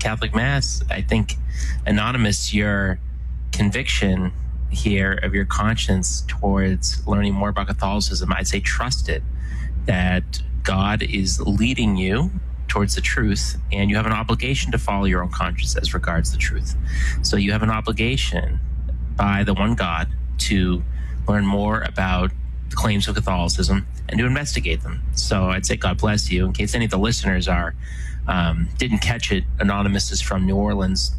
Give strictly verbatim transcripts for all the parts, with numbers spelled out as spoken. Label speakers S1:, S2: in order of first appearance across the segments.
S1: Catholic Mass. I think, Anonymous, your conviction here of your conscience towards learning more about Catholicism, I'd say trust it, that God is leading you towards the truth, and you have an obligation to follow your own conscience as regards the truth. So you have an obligation by the one God to learn more about the claims of Catholicism and to investigate them. So I'd say God bless you. In case any of the listeners are um, didn't catch it, Anonymous is from New Orleans.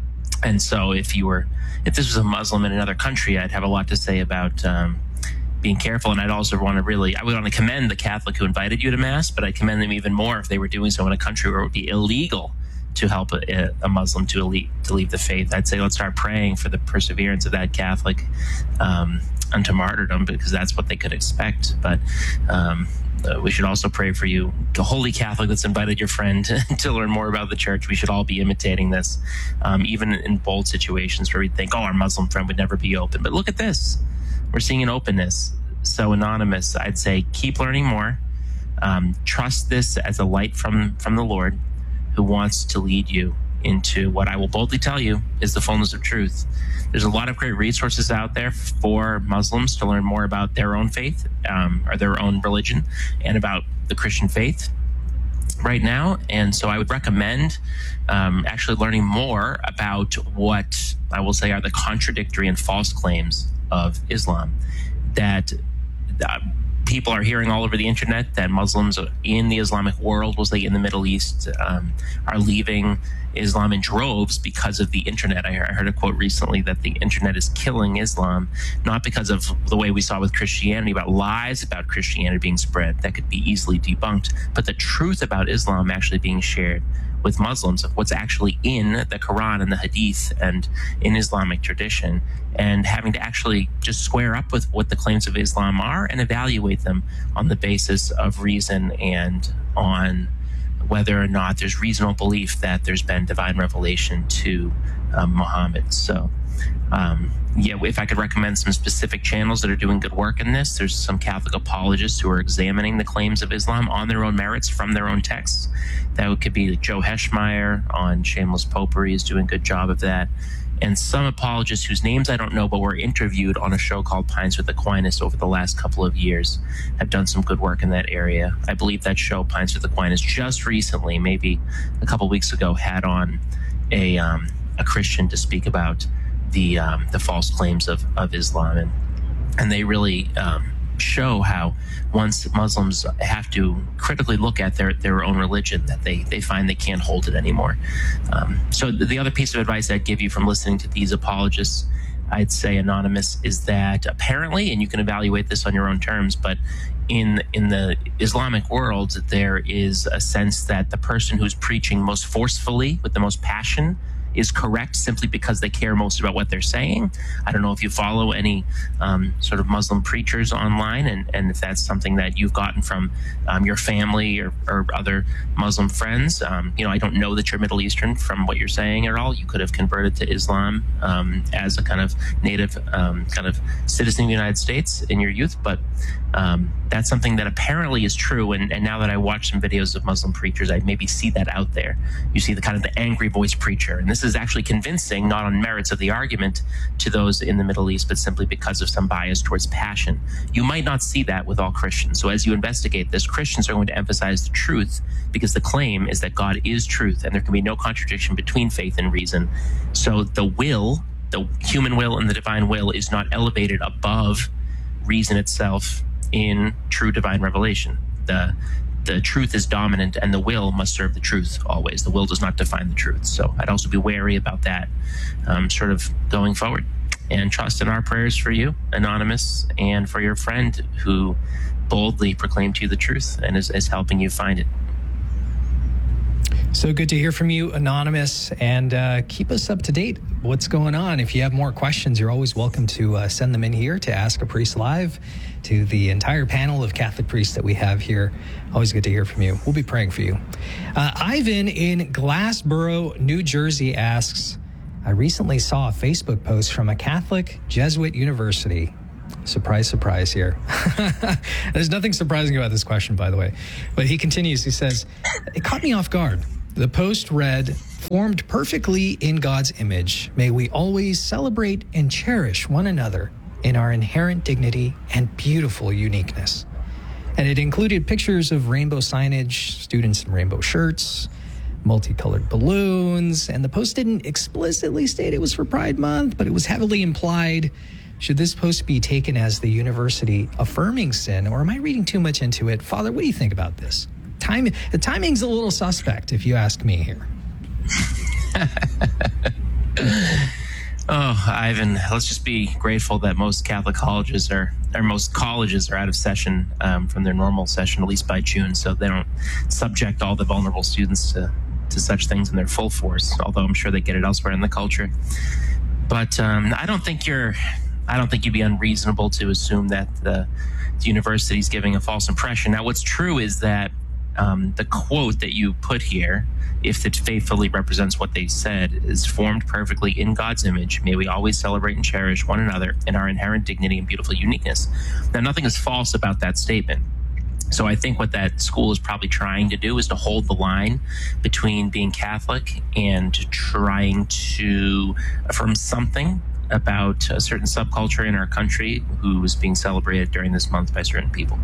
S1: And so if you were, if this was a Muslim in another country, I'd have a lot to say about um, being careful. And I'd also want to really, I would want to commend the Catholic who invited you to Mass, but I'd commend them even more if they were doing so in a country where it would be illegal to help a, a Muslim to, elite, to leave the faith. I'd say let's start praying for the perseverance of that Catholic um, unto martyrdom, because that's what they could expect. But um, uh, we should also pray for you, the holy Catholic that's invited your friend to, to learn more about the church. We should all be imitating this, um, even in bold situations where we think, oh, our Muslim friend would never be open. But look at this. We're seeing an openness. So Anonymous, I'd say keep learning more. Um, trust this as a light from, from the Lord, who wants to lead you into what I will boldly tell you is the fullness of truth. There's a lot of great resources out there for Muslims to learn more about their own faith um, or their own religion and about the Christian faith right now. And so I would recommend um, actually learning more about what I will say are the contradictory and false claims of Islam that uh, people are hearing all over the internet, that Muslims in the Islamic world, we'll say in the Middle East, um, are leaving Islam in droves because of the internet. I heard a quote recently that the internet is killing Islam, not because of the way we saw with Christianity, about lies about Christianity being spread that could be easily debunked, but the truth about Islam actually being shared with Muslims of what's actually in the Quran and the Hadith and in Islamic tradition, and having to actually just square up with what the claims of Islam are and evaluate them on the basis of reason and on whether or not there's reasonable belief that there's been divine revelation to um, Muhammad. So, um, yeah, if I could recommend some specific channels that are doing good work in this, there's some Catholic apologists who are examining the claims of Islam on their own merits from their own texts. That could be Joe Heschmeyer on Shameless Popery is doing a good job of that. And some apologists whose names I don't know, but were interviewed on a show called Pints with Aquinas over the last couple of years, have done some good work in that area. I believe that show, Pints with Aquinas, just recently, maybe a couple weeks ago, had on a um, a Christian to speak about the um, the false claims of, of Islam. And, and they really um, show how once Muslims have to critically look at their, their own religion, that they, they find they can't hold it anymore. Um, so the other piece of advice I'd give you from listening to these apologists, I'd say, Anonymous, is that apparently, and you can evaluate this on your own terms, but in in the Islamic world, there is a sense that the person who's preaching most forcefully with the most passion is correct simply because they care most about what they're saying. I don't know if you follow any um, sort of Muslim preachers online, and, and if that's something that you've gotten from um, your family or, or other Muslim friends. Um, you know, I don't know that you're Middle Eastern from what you're saying at all. You could have converted to Islam um, as a kind of native um, kind of citizen of the United States in your youth, but um, that's something that apparently is true. And, and now that I watch some videos of Muslim preachers, I maybe see that out there. You see the kind of the angry voice preacher, and this is actually convincing, not on merits of the argument to those in the Middle East, but simply because of some bias towards passion. You might not see that with all Christians. So as you investigate this, Christians are going to emphasize the truth because the claim is that God is truth and there can be no contradiction between faith and reason. So the will, the human will and the divine will, is not elevated above reason itself in true divine revelation. The The truth is dominant, and the will must serve the truth always. The will does not define the truth. So I'd also be wary about that um, sort of going forward. And trust in our prayers for you, Anonymous, and for your friend who boldly proclaimed to you the truth and is, is helping you find it.
S2: So good to hear from you, Anonymous, and uh, keep us up to date. What's going on? If you have more questions, you're always welcome to uh, send them in here to Ask a Priest Live, to the entire panel of Catholic priests that we have here. Always good to hear from you. We'll be praying for you. Uh, Ivan in Glassboro, New Jersey asks, I recently saw a Facebook post from a Catholic Jesuit university. Surprise, surprise here. There's nothing surprising about this question, by the way. But he continues, he says, it caught me off guard. The post read, "Formed perfectly in God's image, may we always celebrate and cherish one another in our inherent dignity and beautiful uniqueness." And it included pictures of rainbow signage, students in rainbow shirts, multicolored balloons, and the post didn't explicitly state it was for Pride Month, but it was heavily implied. Should this post be taken as the university affirming sin, or am I reading too much into it? Father, what do you think about this? Time, the timing's a little suspect, if you ask me here.
S1: Oh, Ivan, let's just be grateful that most Catholic colleges are, or most colleges are out of session um, from their normal session, at least by June, so they don't subject all the vulnerable students to, to such things in their full force, although I'm sure they get it elsewhere in the culture. But um, I don't think you're, I don't think you'd be unreasonable to assume that the, the university is giving a false impression. Now, what's true is that um, the quote that you put here, if it faithfully represents what they said, is formed perfectly in God's image. May we always celebrate and cherish one another in our inherent dignity and beautiful uniqueness. Now, nothing is false about that statement. So I think what that school is probably trying to do is to hold the line between being Catholic and trying to affirm something about a certain subculture in our country who is being celebrated during this month by certain people.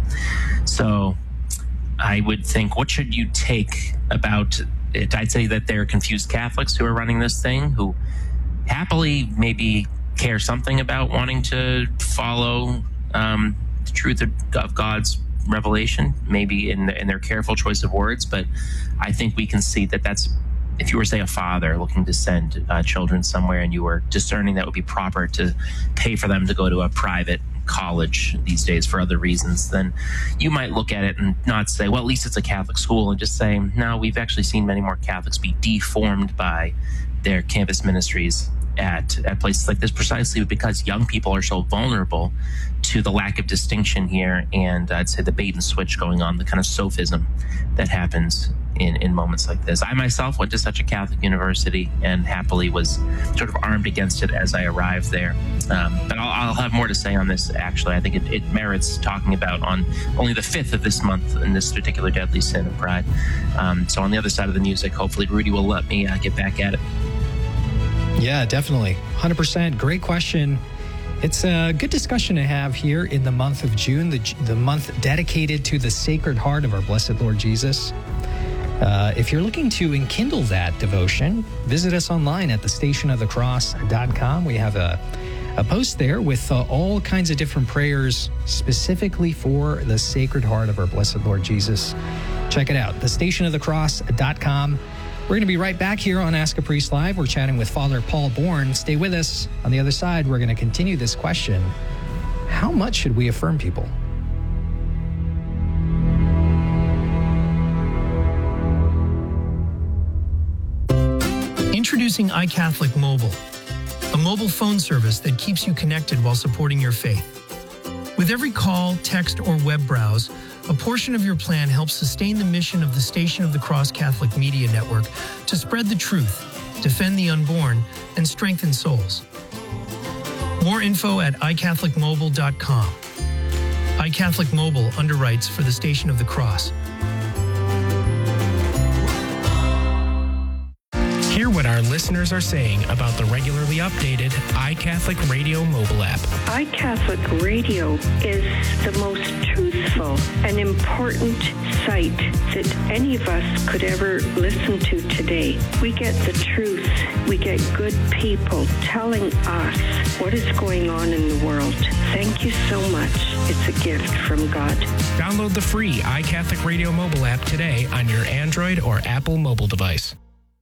S1: So I would think, what should you take about it? I'd say that they're confused Catholics who are running this thing, who happily maybe care something about wanting to follow um, the truth of God's revelation, maybe in, in their careful choice of words. But I think we can see that that's, if you were, say, a father looking to send uh, children somewhere and you were discerning that would be proper to pay for them to go to a private college these days for other reasons, then you might look at it and not say, well, at least it's a Catholic school, and just say, no, we've actually seen many more Catholics be deformed by their campus ministries at, at places like this, precisely because young people are so vulnerable to the lack of distinction here, and I'd say the bait and switch going on, the kind of sophism that happens in, in moments like this. I myself went to such a Catholic university and happily was sort of armed against it as I arrived there. Um, but I'll, I'll have more to say on this, actually. I think it, it merits talking about on only the fifth of this month in this particular deadly sin of pride. Um, so on the other side of the music, hopefully Rudy will let me uh, get back at it.
S2: Yeah, definitely. one hundred percent. Great question. It's a good discussion to have here in the month of June, the, the month dedicated to the Sacred Heart of our Blessed Lord Jesus. Uh, if you're looking to enkindle that devotion, visit us online at the station of the cross dot com. We have a, a post there with uh, all kinds of different prayers specifically for the Sacred Heart of our Blessed Lord Jesus. Check it out, the station of the cross dot com. We're going to be right back here on Ask a Priest Live. We're chatting with Father Paul Bourne. Stay with us. On the other side, we're going to continue this question. How much should we affirm people?
S3: Introducing iCatholic Mobile, a mobile phone service that keeps you connected while supporting your faith. With every call, text, or web browse, a portion of your plan helps sustain the mission of the Station of the Cross Catholic Media Network to spread the truth, defend the unborn, and strengthen souls. More info at i catholic mobile dot com. iCatholic Mobile underwrites for the Station of the Cross.
S4: Hear what our listeners are saying about the regularly updated iCatholic Radio mobile app.
S5: iCatholic Radio is the most truthful and important site that any of us could ever listen to today. We get the truth. We get good people telling us what is going on in the world. Thank you so much. It's a gift from God.
S4: Download the free iCatholic Radio mobile app today on your Android or Apple mobile device.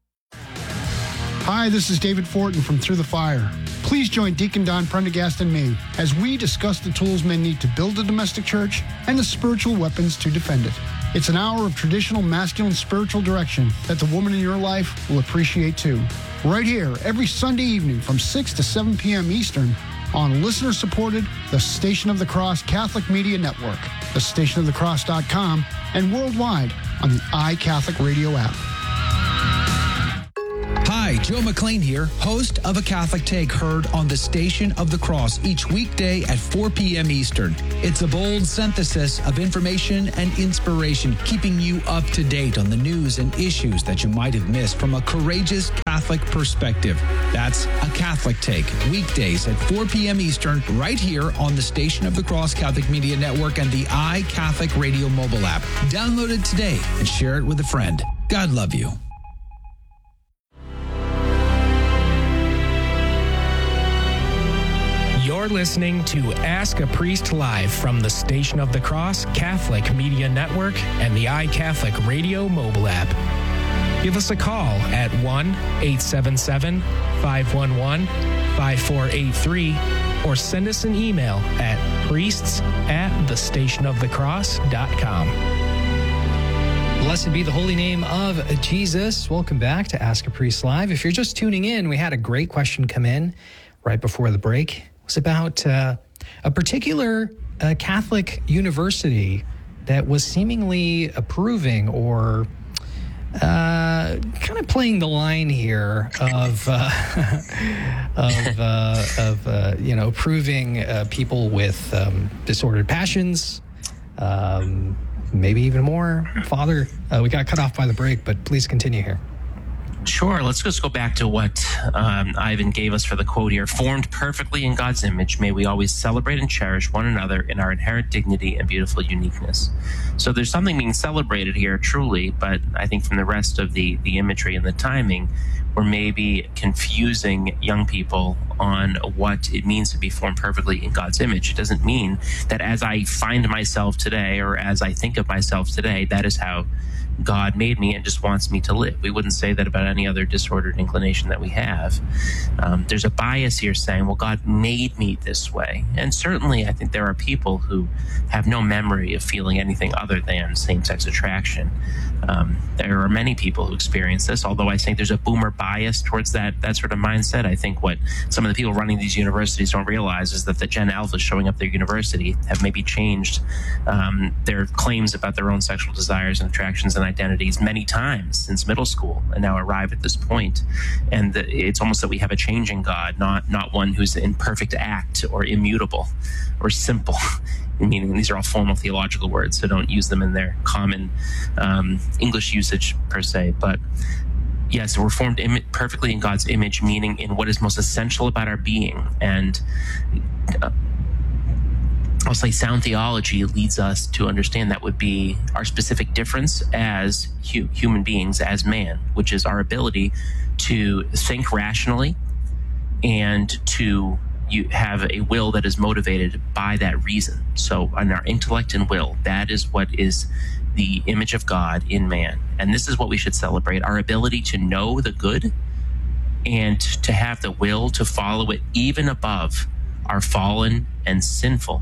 S6: Hi, this is David Fortin from Through the Fire. Please join Deacon Don Prendergast and me as we discuss the tools men need to build a domestic church and the spiritual weapons to defend it. It's an hour of traditional masculine spiritual direction that the woman in your life will appreciate too. Right here, every Sunday evening from six to seven p.m. Eastern on listener-supported The Station of the Cross Catholic Media Network, the station of the cross dot com, and worldwide on the iCatholic Radio app.
S7: Hi, Joe McLean here, host of A Catholic Take, heard on the Station of the Cross each weekday at four p.m. Eastern. It's a bold synthesis of information and inspiration, keeping you up to date on the news and issues that you might have missed from a courageous Catholic perspective. That's A Catholic Take, weekdays at four p.m. Eastern, right here on the Station of the Cross Catholic Media Network and the iCatholic Radio mobile app. Download it today and share it with a friend. God love you.
S4: You're listening to Ask a Priest Live from the Station of the Cross Catholic Media Network and the iCatholic Radio mobile app. Give us a call at one eight seven seven, five one one, five four eight three or send us an email at priests at the station of the cross dot com.
S2: Blessed be the holy name of Jesus. Welcome back to Ask a Priest Live. If you're just tuning in, we had a great question come in right before the break. It was about uh, a particular uh, Catholic university that was seemingly approving or uh, kind of playing the line here of uh, of uh, of uh, you know approving uh, people with um, disordered passions. Um, Maybe even more. Father, uh, we got cut off by the break, but please continue here.
S1: Sure. Let's just go back to what um, Ivan gave us for the quote here. Formed perfectly in God's image, may we always celebrate and cherish one another in our inherent dignity and beautiful uniqueness. So there's something being celebrated here, truly, but I think from the rest of the, the imagery and the timing, we're maybe confusing young people on what it means to be formed perfectly in God's image. It doesn't mean that as I find myself today or as I think of myself today, that is how God made me and just wants me to live. We wouldn't say that about any other disordered inclination that we have. Um, there's a bias here saying, well, God made me this way. And certainly I think there are people who have no memory of feeling anything other than same-sex attraction. Um, there are many people who experience this, although I think there's a boomer bias towards that that sort of mindset. I think what some of the people running these universities don't realize is that the Gen Alphas showing up at their university have maybe changed um, their claims about their own sexual desires and attractions and identities many times since middle school and now arrive at this point. And the, it's almost that we have a changing God, not not one who's in perfect act or immutable or simple. Meaning these are all formal theological words, so don't use them in their common um, English usage per se. But yes, we're formed Im- perfectly in God's image, meaning in what is most essential about our being. And uh, I'll say sound theology leads us to understand that would be our specific difference as hu- human beings, as man, which is our ability to think rationally and to you have a will that is motivated by that reason. So on our intellect and will, that is what is the image of God in man. And this is what we should celebrate, our ability to know the good and to have the will to follow it even above our fallen and sinful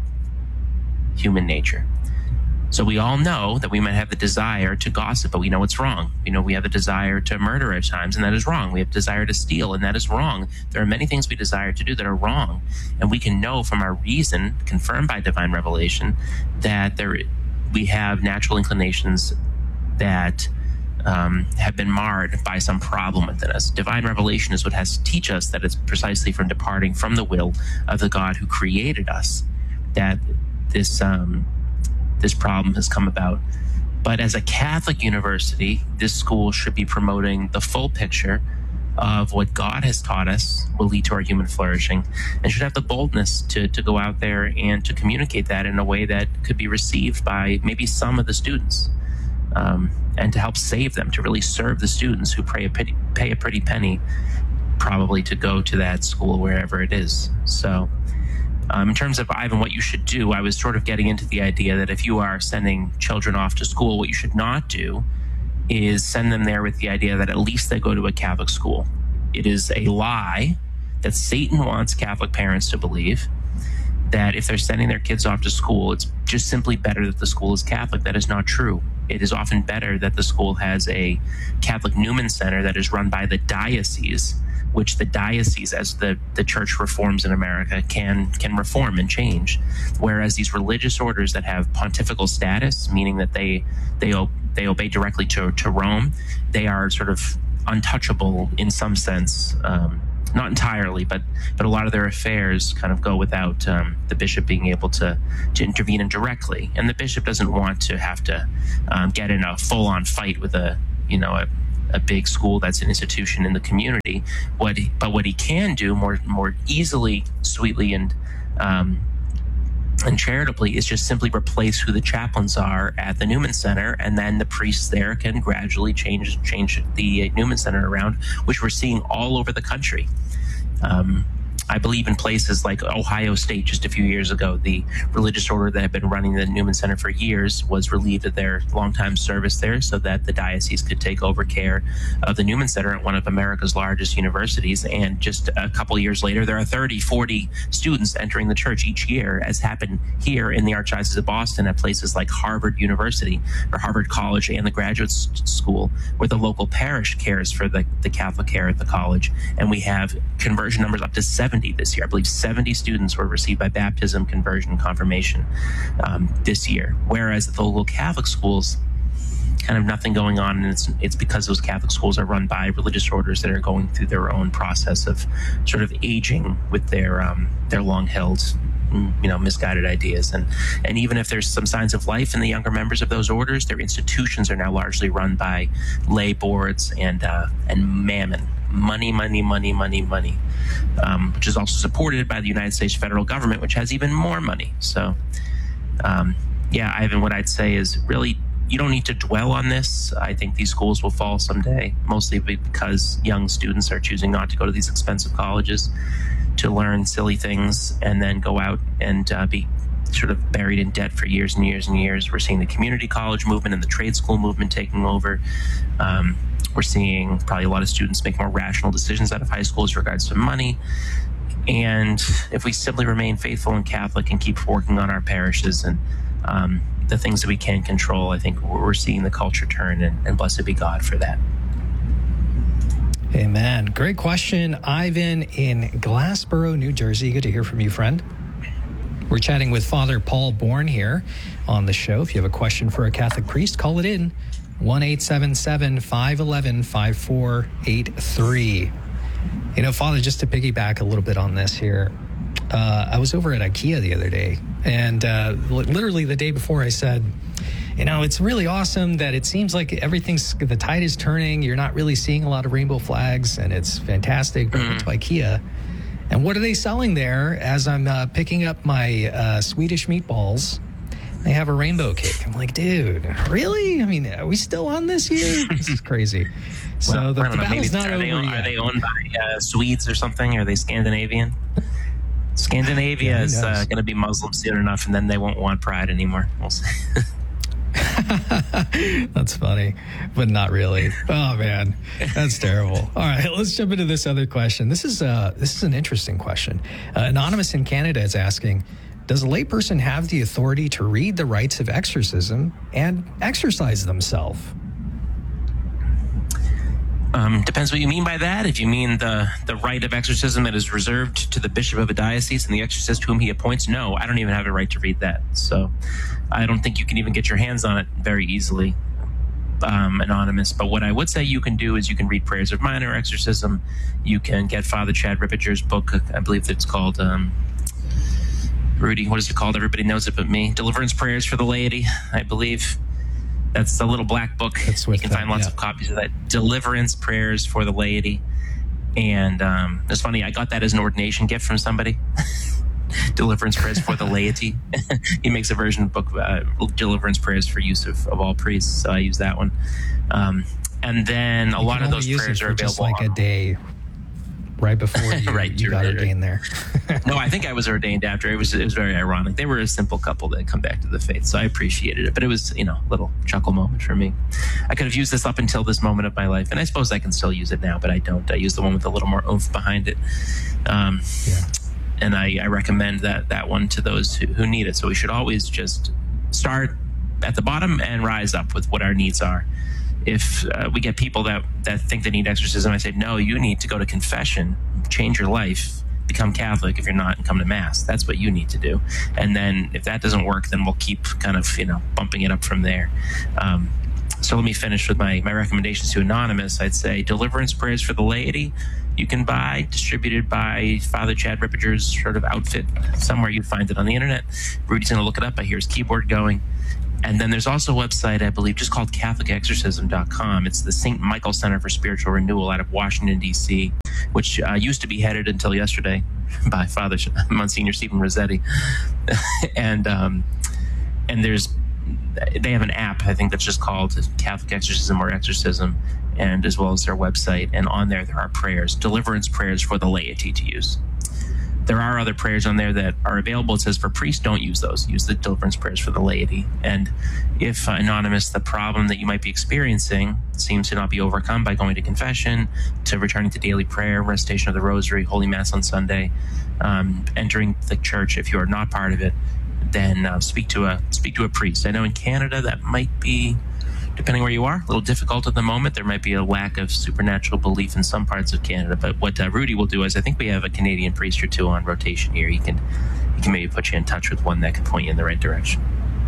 S1: human nature. So we all know that we might have the desire to gossip, but we know it's wrong. We know we have the desire to murder at times, and that is wrong. We have desire to steal, and that is wrong. There are many things we desire to do that are wrong, and we can know from our reason, confirmed by divine revelation, that there we have natural inclinations that um, have been marred by some problem within us. Divine revelation is what has to teach us that it's precisely from departing from the will of the God who created us that this um, this problem has come about. But as a Catholic university, this school should be promoting the full picture of what God has taught us will lead to our human flourishing, and should have the boldness to, to go out there and to communicate that in a way that could be received by maybe some of the students, um, and to help save them, to really serve the students who pay a, pity, pay a pretty penny probably to go to that school wherever it is. So Um, in terms of, Ivan, what you should do, I was sort of getting into the idea that if you are sending children off to school, what you should not do is send them there with the idea that at least they go to a Catholic school. It is a lie that Satan wants Catholic parents to believe, that if they're sending their kids off to school, it's just simply better that the school is Catholic. That is not true. It is often better that the school has a Catholic Newman Center that is run by the diocese, which the diocese, as the, the church reforms in America, can can reform and change. Whereas these religious orders that have pontifical status, meaning that they they they obey directly to, to Rome, they are sort of untouchable in some sense. Um, not entirely, but but a lot of their affairs kind of go without um, the bishop being able to to intervene indirectly. And the bishop doesn't want to have to um, get in a full-on fight with a you know a, a big school that's an institution in the community. What he, but what he can do more more easily, sweetly, and um, and charitably is just simply replace who the chaplains are at the Newman Center, and then the priests there can gradually change change the Newman Center around, which we're seeing all over the country. Um, I believe in places like Ohio State just a few years ago, the religious order that had been running the Newman Center for years was relieved of their longtime service there so that the diocese could take over care of the Newman Center at one of America's largest universities. And just a couple years later, there are thirty, forty students entering the church each year, as happened here in the Archdiocese of Boston at places like Harvard University or Harvard College and the Graduate School, where the local parish cares for the, the Catholic care at the college. And we have conversion numbers up to seventy this year. I believe seventy students were received by baptism, conversion, confirmation um, this year. Whereas at the local Catholic schools, kind of nothing going on, and it's it's because those Catholic schools are run by religious orders that are going through their own process of sort of aging with their um, their long-held, you know, misguided ideas. And and even if there's some signs of life in the younger members of those orders, their institutions are now largely run by lay boards and uh, and mammon. Money, money, money, money, money, um, which is also supported by the United States federal government, which has even more money. So, um, yeah, Ivan, what I'd say is really, you don't need to dwell on this. I think these schools will fall someday, mostly because young students are choosing not to go to these expensive colleges to learn silly things and then go out and uh, be sort of buried in debt for years and years and years. We're seeing the community college movement and the trade school movement taking over. Um, We're seeing probably a lot of students make more rational decisions out of high school as regards to money. And if we simply remain faithful and Catholic and keep working on our parishes and um, the things that we can control, I think we're seeing the culture turn, and, and blessed be God for that.
S2: Amen. Great question, Ivan in Glassboro, New Jersey. Good to hear from you, friend. We're chatting with Father Paul Bourne here on the show. If you have a question for a Catholic priest, call it in. one eight seven seven, five one one, five four eight three. You know, Father, just to piggyback a little bit on this here, uh, I was over at IKEA the other day, and uh, literally the day before I said, you know, it's really awesome that it seems like everything's, the tide is turning. You're not really seeing a lot of rainbow flags, and it's fantastic. But I went to IKEA, and what are they selling there as I'm uh, picking up my uh, Swedish meatballs? They have a rainbow cake. I'm like, dude, really? I mean, are we still on this year? This is crazy. So
S1: well,
S2: the, the
S1: know,
S2: battle's not
S1: are
S2: over
S1: they owned,
S2: yet.
S1: Are they owned by uh, Swedes or something? Are they Scandinavian? Scandinavia
S2: yeah,
S1: is uh, going to be Muslim soon enough, and then they won't want pride anymore. We'll see.
S2: That's funny, but not really. Oh man, that's terrible. All right, let's jump into this other question. This is uh, this is an interesting question. Uh, Anonymous in Canada is asking, does a layperson have the authority to read the rites of exorcism and exorcise themselves?
S1: Um, depends what you mean by that. If you mean the, the rite of exorcism that is reserved to the bishop of a diocese and the exorcist whom he appoints, no, I don't even have a right to read that. So I don't think you can even get your hands on it very easily, um, Anonymous. But what I would say you can do is you can read prayers of minor exorcism. You can get Father Chad Rippiger's book. I believe it's called... Um, Rudy, what is it called? Everybody knows it but me. Deliverance Prayers for the Laity, I believe. That's the little black book.
S2: That's
S1: you can
S2: them,
S1: find lots
S2: yeah.
S1: of copies of that. Deliverance Prayers for the Laity. And um, it's funny, I got that as an ordination gift from somebody. Deliverance Prayers for the Laity. He makes a version of the book, uh, Deliverance Prayers for use of, of all priests. So I use that one. Um, and then a
S2: You
S1: lot
S2: can
S1: of
S2: only
S1: those
S2: use
S1: prayers
S2: it
S1: are
S2: for
S1: available
S2: just like
S1: on-
S2: a day. Right before you,
S1: right,
S2: you got
S1: right,
S2: ordained
S1: right.
S2: there.
S1: No, I think I was ordained after. It was it was very ironic. They were a simple couple that had come back to the faith, so I appreciated it. But it was, you know, a little chuckle moment for me. I could have used this up until this moment of my life, and I suppose I can still use it now, but I don't. I use the one with a little more oomph behind it. Um,
S2: Yeah.
S1: And I, I recommend that that one to those who, who need it. So we should always just start at the bottom and rise up with what our needs are. If uh, we get people that, that think they need exorcism, I say, no, you need to go to confession, change your life, become Catholic if you're not, and come to Mass. That's what you need to do. And then if that doesn't work, then we'll keep kind of, you know, bumping it up from there. Um, So let me finish with my, my recommendations to Anonymous. I'd say Deliverance Prayers for the Laity. You can buy, distributed by Father Chad Ripperger's sort of outfit. Somewhere you find it on the internet. Rudy's going to look it up. I hear his keyboard going. And then there's also a website, I believe, just called Catholic Exorcism dot com. It's the Saint Michael Center for Spiritual Renewal out of Washington, D C, which uh, used to be headed until yesterday by Father Monsignor Stephen Rossetti. and um, and there's they have an app, I think, that's just called Catholic Exorcism or Exorcism, and as well as their website. And on there, there are prayers, deliverance prayers for the laity to use. There are other prayers on there that are available. It says for priests, don't use those. Use the deliverance prayers for the laity. And if, uh, Anonymous, the problem that you might be experiencing seems to not be overcome by going to confession, to returning to daily prayer, recitation of the rosary, Holy Mass on Sunday, um, entering the church if you are not part of it, then uh, speak to a speak to a priest. I know in Canada that might be, depending where you are, a little difficult at the moment. There might be a lack of supernatural belief in some parts of Canada. But what uh, Rudy will do is, I think we have a Canadian priest or two on rotation here. He can he can maybe put you in touch with one that can point you in the right direction.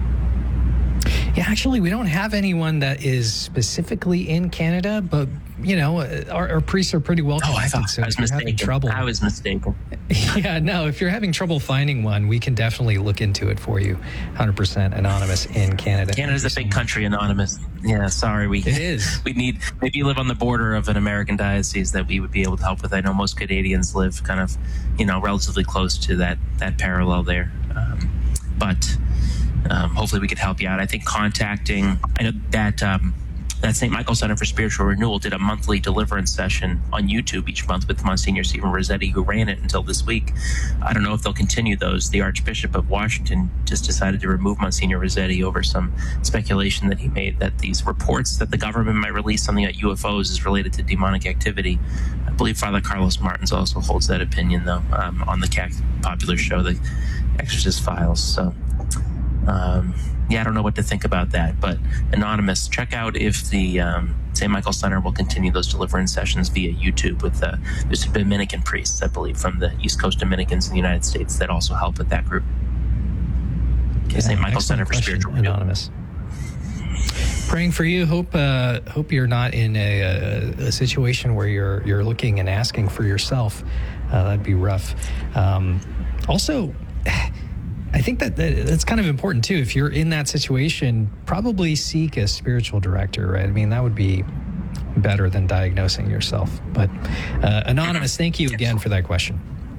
S2: Yeah, actually, we don't have anyone that is specifically in Canada, but, you know, our, our priests are pretty well connected.
S1: Oh, I thought
S2: so
S1: I was
S2: if you're having
S1: mistaken.
S2: trouble,
S1: I was mistaken.
S2: Yeah, no, if you're having trouble finding one, we can definitely look into it for you. one hundred percent Anonymous in Canada.
S1: Canada's a big country, Anonymous. Yeah, sorry. We,
S2: it is.
S1: We need, maybe you live on the border of an American diocese that we would be able to help with. I know most Canadians live kind of, you know, relatively close to that, that parallel there. Um, but um, hopefully we could help you out. I think contacting, I know that... Um, That Saint Michael Center for Spiritual Renewal did a monthly deliverance session on YouTube each month with Monsignor Stephen Rossetti, who ran it until this week. I don't know if they'll continue those. The Archbishop of Washington just decided to remove Monsignor Rossetti over some speculation that he made that these reports that the government might release something at U F Os is related to demonic activity. I believe Father Carlos Martins also holds that opinion, though, um, on the popular show, The Exorcist Files. So... Um, yeah, I don't know what to think about that, but Anonymous, check out if the um, Saint Michael Center will continue those deliverance sessions via YouTube with uh, there's Dominican priests, I believe, from the East Coast Dominicans in the United States that also help with that group. Okay, yeah, Saint Michael Center for Spiritual Renewal.
S2: Anonymous. Praying for you. Hope uh, hope you're not in a, a, a situation where you're you're looking and asking for yourself. Uh, that'd be rough. Um, also. I think that that's kind of important too. If you're in that situation, probably seek a spiritual director, right? I mean, that would be better than diagnosing yourself. But uh, Anonymous, thank you again for that question.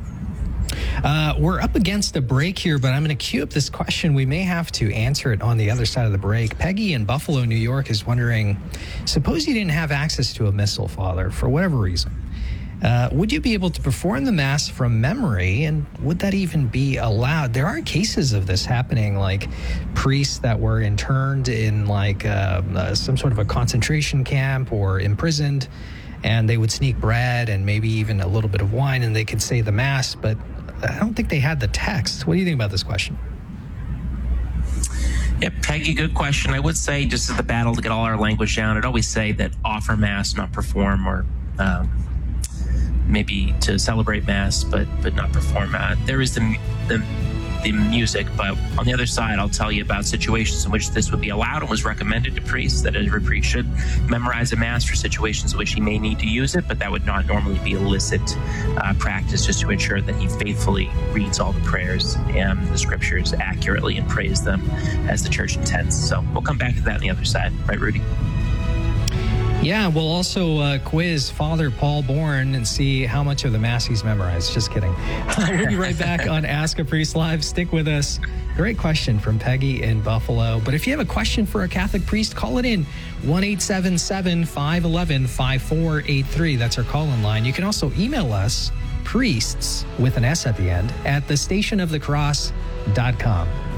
S2: Uh, we're up against a break here, but I'm going to queue up this question. We may have to answer it on the other side of the break. Peggy in Buffalo, New York is wondering, suppose you didn't have access to a missal, Father, for whatever reason. Uh, would you be able to perform the Mass from memory, and would that even be allowed? There are cases of this happening, like priests that were interned in like uh, uh, some sort of a concentration camp or imprisoned, and they would sneak bread and maybe even a little bit of wine, and they could say the Mass, but I don't think they had the text. What do you think about this question?
S1: Yeah, Peggy, good question. I would say, just as the battle to get all our language down, I'd always say that offer Mass, not perform, or... Um, maybe to celebrate Mass, but but not perform. Uh, there is the, the the music, but on the other side, I'll tell you about situations in which this would be allowed and was recommended to priests, that every priest should memorize a Mass for situations in which he may need to use it, but that would not normally be illicit uh, practice, just to ensure that he faithfully reads all the prayers and the scriptures accurately and prays them as the Church intends. So we'll come back to that on the other side. Right, Rudy?
S2: Yeah, we'll also uh, quiz Father Paul Bourne and see how much of the Mass he's memorized. Just kidding. We'll be right back on Ask a Priest Live. Stick with us. Great question from Peggy in Buffalo. But if you have a question for a Catholic priest, call it in. one eight seven seven, five one one, five four eight three. That's our call-in line. You can also email us, priests, with an S at the end, at the station of the cross dot com.